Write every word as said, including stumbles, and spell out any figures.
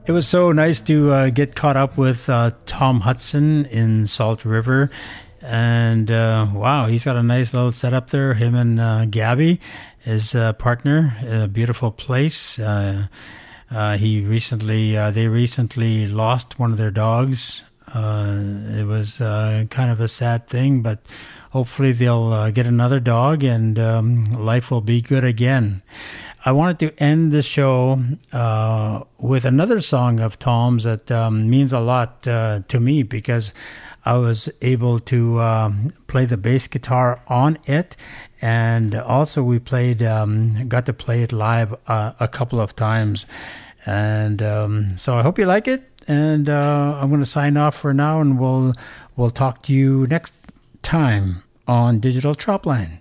It was so nice to uh, get caught up with uh, Tom Hudson in Salt River. And uh, wow, he's got a nice little setup there. Him and uh, Gabby, his uh, partner, a beautiful place. Uh, uh, he recently, uh, they recently lost one of their dogs. Uh, it was uh, kind of a sad thing, but hopefully they'll uh, get another dog and um, life will be good again. I wanted to end the show uh, with another song of Tom's that um, means a lot uh, to me because I was able to um, play the bass guitar on it, and also we played, um, got to play it live uh, a couple of times, and um, so I hope you like it. And uh, I'm going to sign off for now, and we'll we'll talk to you next time on Digital Tropline.